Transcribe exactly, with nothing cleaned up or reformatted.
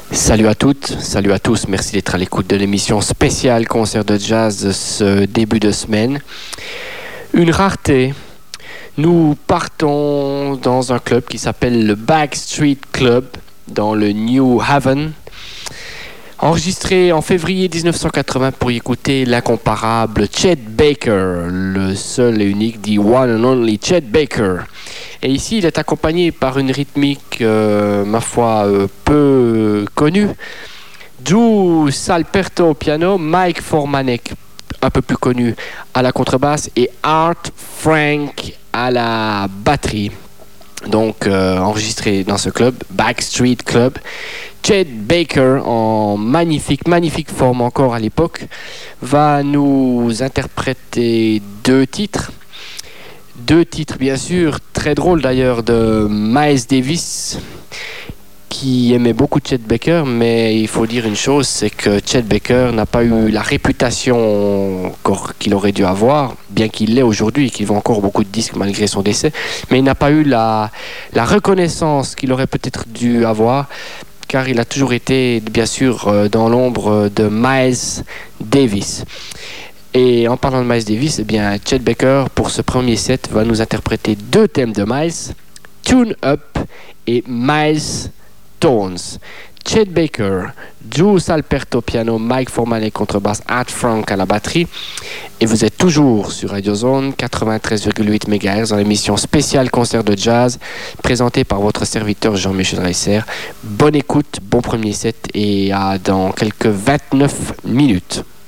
Salut à toutes, salut à tous, merci d'être à l'écoute de l'émission spéciale concert de jazz de ce début de semaine. Une rareté, nous partons dans un club qui s'appelle le Backstreet Club dans le New Haven. Enregistré en février dix-neuf cent quatre-vingts pour y écouter l'incomparable Chet Baker, le seul et unique, the one and only Chet Baker. Et ici, il est accompagné par une rythmique, euh, ma foi, euh, peu connue. Joe Salperto au piano, Mike Formanek, un peu plus connu, à la contrebasse, et Art Frank à la batterie. Donc, euh, enregistré dans ce club, Backstreet Club. Chet Baker, en magnifique, magnifique forme encore à l'époque, va nous interpréter deux titres. Deux titres, bien sûr, très drôles d'ailleurs, de Miles Davis, qui aimait beaucoup Chet Baker, mais il faut dire une chose, c'est que Chet Baker n'a pas eu la réputation qu'il aurait dû avoir, bien qu'il l'ait aujourd'hui et qu'il vend encore beaucoup de disques malgré son décès, mais il n'a pas eu la, la reconnaissance qu'il aurait peut-être dû avoir, car il a toujours été, bien sûr, dans l'ombre de Miles Davis. Et en parlant de Miles Davis, eh bien, Chet Baker, pour ce premier set, va nous interpréter deux thèmes de Miles, Tune Up et Miles Tones. Chet Baker, Joe Salperto piano, Mike Formanek contrebasse, Art Frank à la batterie. Et vous êtes toujours sur Radio Zone quatre-vingt-treize virgule huit mégahertz dans l'émission spéciale concert de jazz présentée par votre serviteur Jean-Michel Reisser. Bonne écoute, bon premier set et à dans quelques vingt-neuf minutes.